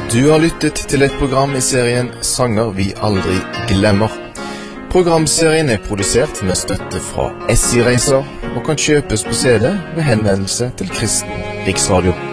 Du har lyttet til et program i serien Sanger vi aldri glemmer. Programserien er produsert med støtte fra SI Reiser og kan kjøpes på CD ved henvendelse til Kristen Riksradio.